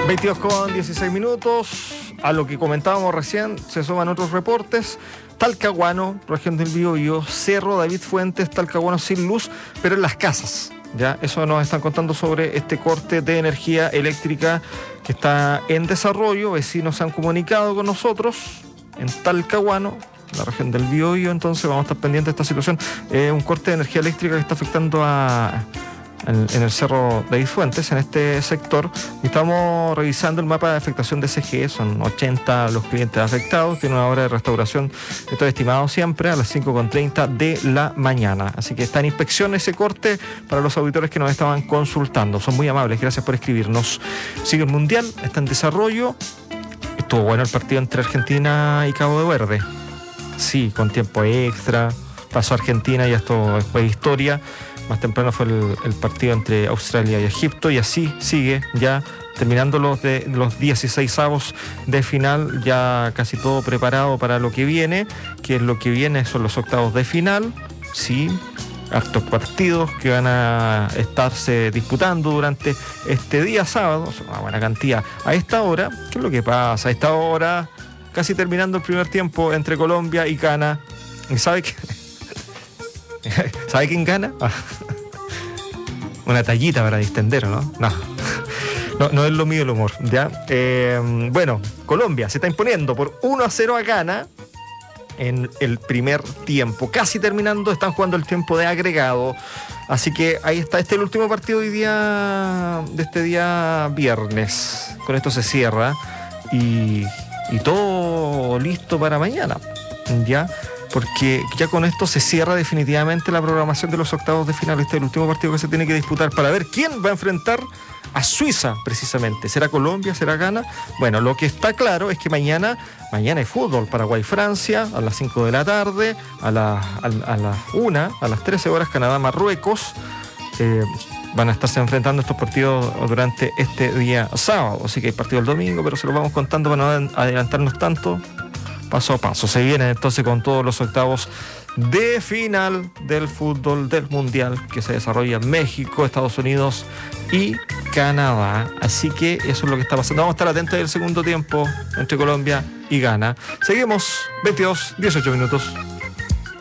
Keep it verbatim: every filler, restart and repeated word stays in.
veintidós con dieciséis minutos. A lo que comentábamos recién, se suman otros reportes. Talcahuano, región del Biobío, Cerro David Fuentes, Talcahuano sin luz, pero en las casas. Ya, eso nos están contando sobre este corte de energía eléctrica que está en desarrollo. Vecinos se han comunicado con nosotros en Talcahuano, la región del Biobío, entonces vamos a estar pendientes de esta situación. Eh, un corte de energía eléctrica que está afectando a... En, en el Cerro David Fuentes, en este sector. Estamos revisando el mapa de afectación de C G E, son ochenta los clientes afectados, tiene una hora de restauración, esto es estimado siempre a las cinco con treinta de la mañana, así que está en inspección ese corte para los auditores que nos estaban consultando. Son muy amables, gracias por escribirnos. Sigue el Mundial, está en desarrollo. Estuvo bueno el partido entre Argentina y Cabo de Verde, sí, con tiempo extra, pasó Argentina y esto fue historia. Más temprano fue el, el partido entre Australia y Egipto, y así sigue ya terminando los de los dieciseisavos de final, ya casi todo preparado para lo que viene, que es lo que viene son los octavos de final, sí, hartos partidos que van a estarse disputando durante este día sábado, una buena cantidad. A esta hora, ¿qué es lo que pasa? A esta hora, casi terminando el primer tiempo entre Colombia y Ghana, ¿y sabe qué? ¿Sabe quién gana? Ah. Una tallita para distender, ¿no? No. No, no es lo mío el humor, ¿ya? Eh, bueno, Colombia se está imponiendo por uno a cero a Ghana en el primer tiempo. Casi terminando, están jugando el tiempo de agregado. Así que ahí está, este es el último partido hoy día, de este día viernes. Con esto se cierra y, y todo listo para mañana, ¿ya? Porque ya con esto se cierra definitivamente la programación de los octavos de final. Este es el último partido que se tiene que disputar para ver quién va a enfrentar a Suiza, precisamente. ¿Será Colombia? ¿Será Ghana? Bueno, lo que está claro es que mañana, mañana hay fútbol. Paraguay-Francia a las cinco de la tarde, a las a, a las una, a las trece horas Canadá-Marruecos. Eh, van a estarse enfrentando estos partidos durante este día sábado. Así que hay partido el domingo, pero se los vamos contando para no adelantarnos tanto. Paso a paso. Se vienen entonces con todos los octavos de final del fútbol del Mundial que se desarrolla en México, Estados Unidos y Canadá. Así que eso es lo que está pasando. Vamos a estar atentos del segundo tiempo entre Colombia y Ghana. Seguimos, veintidós, dieciocho minutos.